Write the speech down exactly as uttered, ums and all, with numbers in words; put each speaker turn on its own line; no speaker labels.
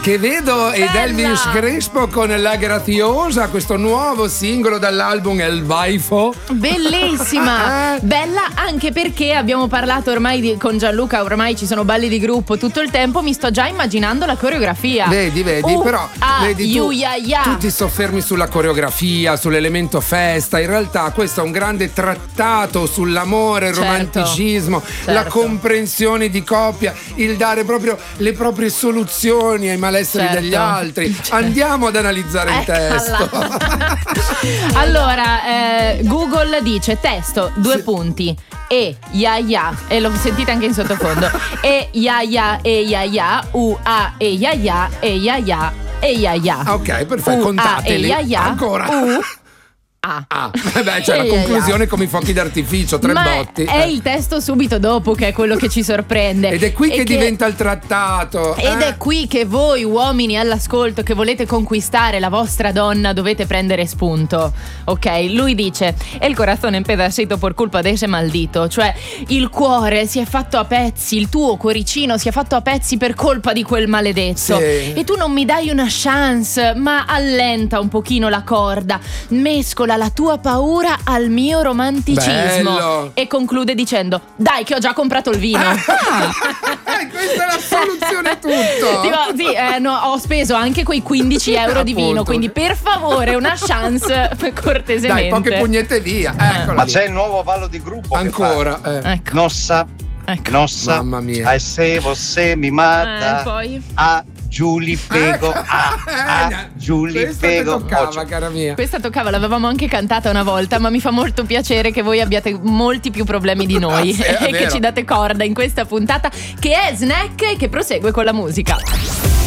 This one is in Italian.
Che vedo ed Elvis Crespo con La Graziosa, questo nuovo singolo dall'album El Vaifo.
Bellissima, bella anche perché abbiamo parlato ormai di, con Gianluca, ormai ci sono balli di gruppo tutto il tempo, mi sto già immaginando la coreografia.
Vedi, vedi,
uh,
però
ah,
vedi tu,
you, ya, ya.
tu ti soffermi sulla coreografia, sull'elemento festa, in realtà questo è un grande trattato sull'amore, il
certo,
romanticismo,
certo.
la comprensione di coppia, il dare proprio le proprie soluzioni ai malesseri certo. degli altri. Andiamo ad analizzare il testo.
Allora, eh, Google dice testo, due sì. punti. E ya ya, e lo sentite anche in sottofondo. E ya ya, e ya ya, u a e ya ya, e ya ya, e ya ya.
Ok, perfetto, contateli.
E ya ya,
ancora.
U Ah,
ah. beh, c'è la conclusione come i fuochi d'artificio, tre
Ma
botti.
È
eh.
il testo subito dopo che è quello che ci sorprende.
Ed è qui
e
che,
che
diventa il trattato.
Ed
eh?
è qui che voi uomini all'ascolto che volete conquistare la vostra donna dovete prendere spunto. Ok, lui dice: e il corazón en pedacito por culpa de ese maldito. Cioè il cuore si è fatto a pezzi, il tuo cuoricino si è fatto a pezzi per colpa di quel maledetto.
Sì.
E tu non mi dai una chance, ma allenta un pochino la corda, mescola la tua paura al mio romanticismo.
Bello.
E conclude dicendo: dai che ho già comprato il vino.
Ah, questa è la soluzione a tutto.
Tipo, sì, eh, no, ho speso anche quei quindici euro di vino, quindi per favore una chance cortesemente.
Dai, poche pugnette via. Eccola
Ma
lì.
c'è il nuovo ballo di gruppo
ancora eh.
Ecco.
Nossa
ecco.
Nossa
Mamma mia.
E se você mi mata
eh, poi
a Giuli Pego
Ecco.
a, a Giuli
Questa
Pego
ti toccava, cara mia.
Questa toccava, l'avevamo anche cantata una volta, ma mi fa molto piacere che voi abbiate molti più problemi di noi
sì,
e che
vero.
ci date corda in questa puntata che è Snack e che prosegue con la musica.